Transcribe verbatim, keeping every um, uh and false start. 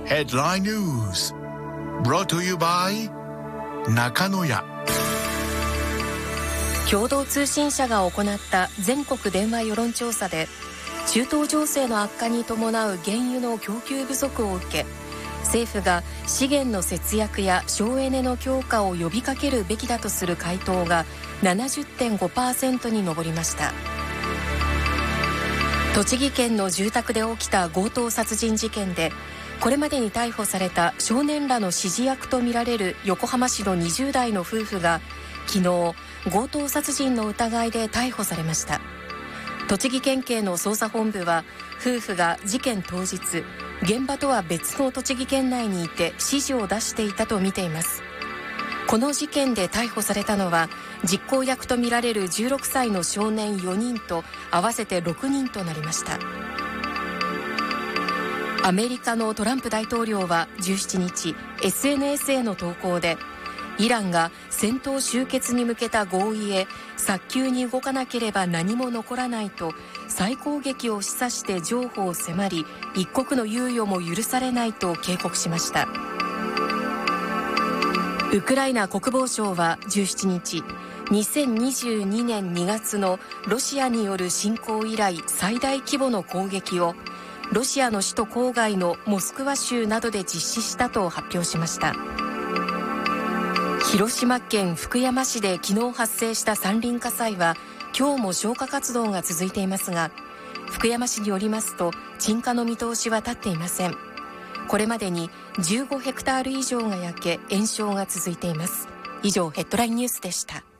Headline News brought to you by 中野屋。 共同通信社が行った全国電話世論調査で、中東情勢の悪化に伴う原油の供給不足を受け、政府が資源の節約や省エネの強化を呼びかけるべきだとする回答が ななじゅってんごパーセント に上りました。栃木県の住宅で起きた強盗殺人事件で、これまでに逮捕された少年らの指示役とみられる横浜市のにじゅう代の夫婦が昨日、強盗殺人の疑いで逮捕されました。栃木県警の捜査本部は、夫婦が事件当日、現場とは別の栃木県内にいて指示を出していたとみています。この事件で逮捕されたのは、実行役とみられるじゅうろくさいの少年よにんと合わせてろくにんとなりました。アメリカのトランプ大統領はじゅうしちにち、エスエヌエス への投稿で、イランが戦闘終結に向けた合意へ早急に動かなければ何も残らないと再攻撃を示唆して譲歩を迫り、一刻の猶予も許されないと警告しました。ウクライナ国防省はじゅうしちにち、にせんにじゅうにねんにがつのロシアによる侵攻以来最大規模の攻撃をロシアの首都郊外のモスクワ州などで実施したと発表しました。広島県福山市で昨日発生した山林火災は今日も消火活動が続いていますが、福山市によりますと鎮火の見通しは立っていません。これまでにじゅうごヘクタール以上が焼け、延焼が続いています。以上、ヘッドラインニュースでした。